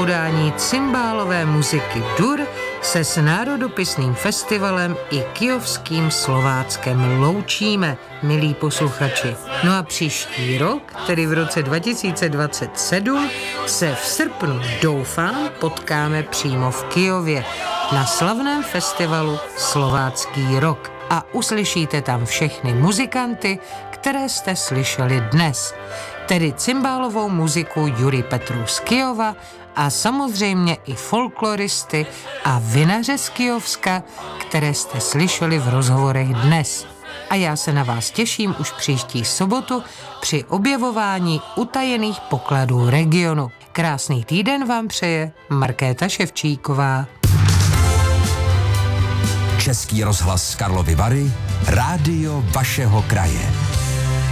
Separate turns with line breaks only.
podání cymbálové muziky Dur se s národopisným festivalem i kyjovským Slováckem loučíme, milí posluchači. No a příští rok, tedy v roce 2027, se v srpnu, doufám, potkáme přímo v Kyjově na slavném festivalu Slovácký rok a uslyšíte tam všechny muzikanty, které jste slyšeli dnes, tedy cymbálovou muziku Juri Petru z Kyjova a samozřejmě i folkloristy a vinaře z Kyjovska, které jste slyšeli v rozhovorech dnes. A já se na vás těším už příští sobotu při objevování utajených pokladů regionu. Krásný týden vám přeje Markéta Ševčíková.
Český rozhlas Karlovy Vary, rádio vašeho kraje.